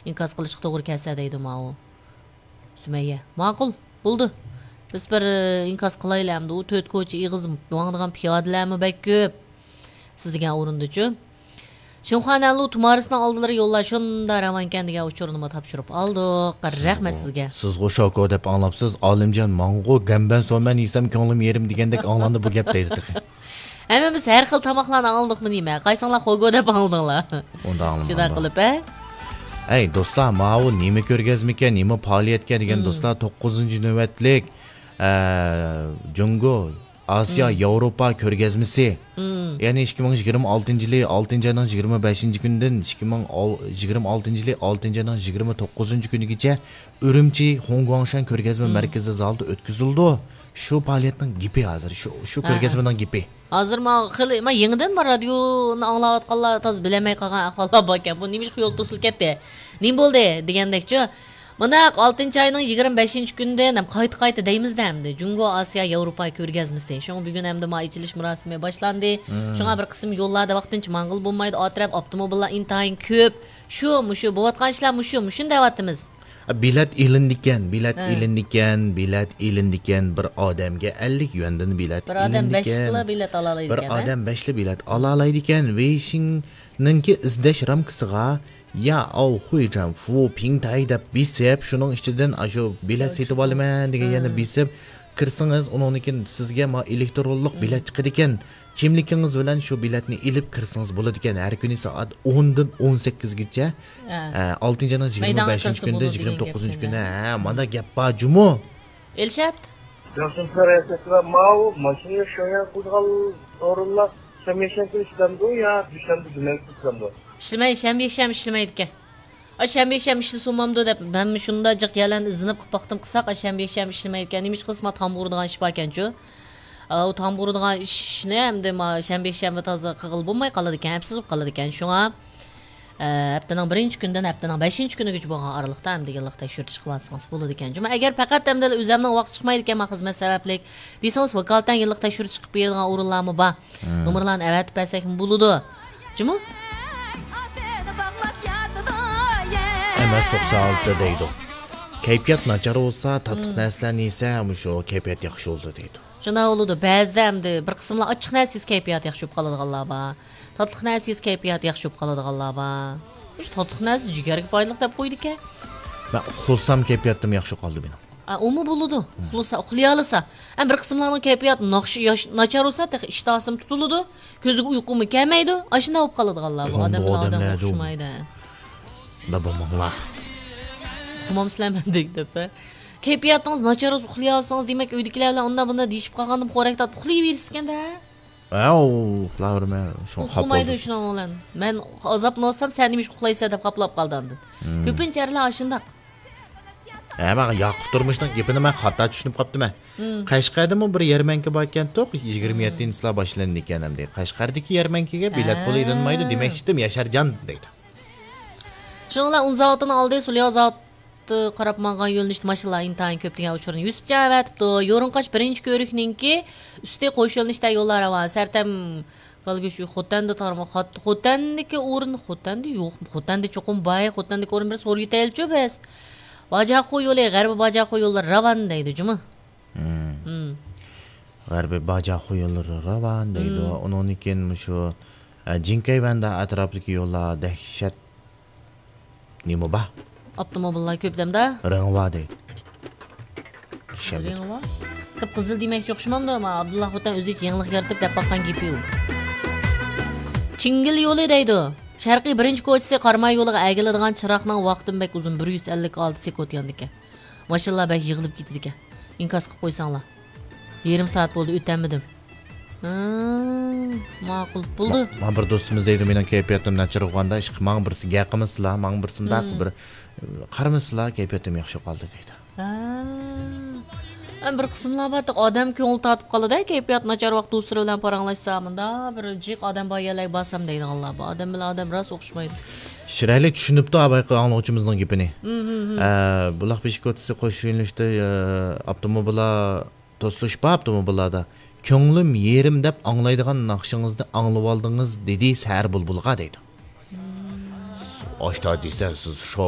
inkos qilishga to'g'ri kelsa deydi mau Sümeyye ma'qul bo'ldi biz bir inkos qilaylik hamda u to'rt ko'cha ig'izib mangdigan piyodalarmi bak ko'p siz degan o'rindachi Şunxanalı tumarısını aldılar yolla şunda ravankan degan uçurnumu topshirib oldik. Rahmat sizga. Siz qo'shoko deb anglabsiz, Olimjon Mango gamban so'man yesam ko'nglim yerim degandek anglandi bu gap deydi. Hamma biz har xil tamoqlarni aldikmi deyman. Qaysinglar xo'go deb aldinglar. Unda anglamadim. Shunday qilib, Ey do'stlar, mau nima ko'rgazmika, nima faoliyatga degan do'stlar 9-navbatlik Jungo Asiya Yevropa ko'rgazmasi. Ya'ni 2026-yil 6-oyning 25-kunidan 2026-yil 6-oyning 29-kunigacha Urumchi Hongkongshan ko'rgazma markazi zalida o'tkazildi. Shu faoliyatning gipi hozir, shu ko'rgazmaning gipi. Hozir men yangidan radioni anglayotganlar toz bilamay qolgan ahvollar bor ekan. Bu nima ish yo'l to'silib ketdi? Nima bo'ldi degandekchi Mana 6-oyning 25-kunidan ham qayta deymizda hamda Jungo Asiya Yevropa ko'rgazmasi. Shunga bugun hamda ichilish murosimi boshlandi. Shunga bir qism yo'llarda vaqtincha mang'il bo'lmaydi, atraf avtomobillar intayin ko'p. Shu bo'layotgan ishlar shuni deyapmiz. Bilet ilindikan bir odamga 50 yuandan bilet bir odam 5 bilet ola oladi ekan. Bir odam 5 bilet ola oladi ekan. Weixin'ninki izlash ramkasiga ya av Huijan Fu Pingtai deb bisib, shuning ichidan shu bilet setib olaman degan yana bisib kirsangiz, uningkin sizga elektronlik bilet chiqadi ekan. Kimligingiz bilan shu biletni ilib kirsangiz bo'ladi ekan. Har kuni soat 10 dan 18 gacha. 6-oyning 25-kunida 29-kunda. Mana gap bor jumo. Elshab. Yo'sin so'rayapsizlar, mau mashina shoya qo'zg'al o'rinlar shameshanti ishlamdi ya, dushanba demak ishlamdi. Shanba ishlamaydi ekan. Shanba ishli so'mamdi deb men shunda jiq yalan izinib qilib baxtim qilsak, shanba ishlamaydi ekan. Nima ish qilsam tamburdigan ish bor ekan-ku. O tamburdigan ishni hamda shanba toza qig'il bo'lmay qoladi ekan, hapsiz qoladi ekan. Shunga haftaning 1-kunidan haftaning 5-kunigacha bo'lgan oraliqda ham deganlik tekshirish qilsangiz bo'ladi ekan. Juma agar faqat hamda o'zimning vaqt chiqmaydi ekan, xizmat sababli desangiz, vakolatdan yillik tekshirish chiqib beradigan o'rinlarmi bor. Nomerlarni avatib bersak bo'ladi. Juma Emas 96 deydi. Kayfiyat nachar bo'lsa, tatliq narsalarni yesa, shu kayfiyat yaxshi bo'ldi deydi. Shunday bo'ladi. Ba'zida hamda bir qismlar ochiq narsiz kayfiyat yaxshi bo'lib qoladiganlar bor. Tatliq narsiz kayfiyat yaxshi bo'lib qoladiganlar bor. Shu tatliq narsa jigarga boyliq deb qo'ydi ekan. Men uxlasam kayfiyatim yaxshi qoldi mening. Umi bo'ladi. Uxlayolsa, ham bir qismlarning kayfiyat nachar bo'lsa, ishtasim tutiladi, ko'ziga uyqumi kelmaydi. Ashunda bo'lib qoladiganlar bor. Odamlar xushmaydi. Dabamanglar. Xumamsizlarman deb. Kayfiyatingiz nachar bo'lsa uxlayolsangiz, demak uydagilar bilan undan bunda deyishib qolgandim, xo'rakdan uxlayversiz ekanda. Uxlayverman. Shu uxlamaydi shuning bilan. Men azoblansam, sen nima uxlaysan deb qaplab qoldim. Ko'pinchalar ashundaq. Men yoqib turmushning gapini men xato tushunib qopdiman. Qashqardami bir yarmanka bor ekan, 27-yillar boshlandi ekan hamda. Qashqardagi yarmankaga bilet puli ilinmaydi, demak sitim Yasharjon deydi. Shuninglar unzavotini oldi, Sulyozot qarab mangan yo'lnishdi mashinalar intayin ko'p degan uchurni Yusuf javatibdi. Yo'rinqash birinchi ko'rikninki usti qo'shilnishda yo'llar va sartam qolgu shu Xotanda tarmoq Xotandagi o'rin Xotanda yo'q, Xotanda cho'qim bay, Xotandagi o'rin bir so'rga tayilchi biz. Bajaxo yo'li, g'arbi Bajaxo yo'llar ravan deydi, juma. G'arbi Bajaxo yo'llari ravan deydi. Uningkin shu Jinkayvanda atrofdagi yo'llar dahshat nima ba? Avtomobillar ko'plamda Rangva deydi. Rangva? Qip-qizil demakchi o'xshamamda, men Abdulloh Xotan o'zi yangilik yaratib deb baqqan gapi yo'q. Chingil yo'li deydi. Sharqiy birinchi ko'chasi Qarmay yo'liga agiladigan chiroqning vaqtim bek uzun 156 sekund yondi ekan. Mashinalar bek yig'ilib ketdi ekan. Inkos qilib qo'ysanglar. Yarim soat bo'ldi o'tamidim. Ma'qul bo'ldi. Men bir do'stimiz edi, mening kayfiyatim nachar bo'lganda, ish qilmang birsi gaqimizlar, men birsimda bir qaramizlar, kayfiyatim yaxshi qoldi deydi. Bir qismlar bor, odam ko'ngil tatib qoladi, kayfiyat nachar vaqt usri bilan paranglashsamda, bir jiq odam boyalay basam deydi Allah. Bu odam bilan odam ras o'xshamaydi. Shirayli tushunibdi abayqi anglovchimizning gapini. Buloq Beshko'tisi qo'shilishda avtomobillar to'slish bor avtomobillarda. Ko'nglim yerim deb anglaydigan naqshingizni anglab oldingiz dedi Sar Bulbulga deydi. Oshta desa siz shu